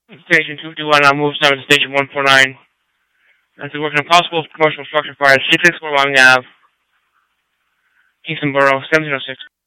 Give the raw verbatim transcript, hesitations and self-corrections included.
Station two two one, I'll move seven to Station one four nine. That's the work on possible commercial structure fire at six sixty-four Long Ave, Kingston Borough, seventeen oh six.